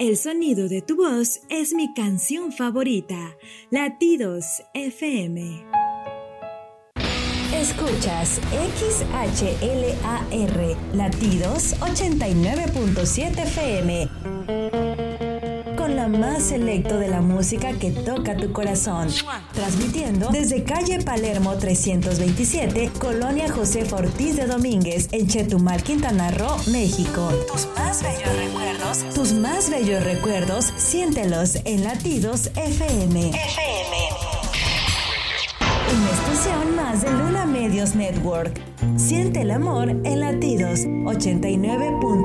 El sonido de tu voz es mi canción favorita. Latidos FM. Escuchas XHLAR, Latidos 89.7 FM. Con la más selecto de la música que toca tu corazón. Transmitiendo desde calle Palermo 327, Colonia Josefa Ortiz de Domínguez, en Chetumal, Quintana Roo, México. Tus más bellos recuerdos, siéntelos en Latidos FM. Una estación más de Luna Medios Network. Siente el amor en Latidos 89.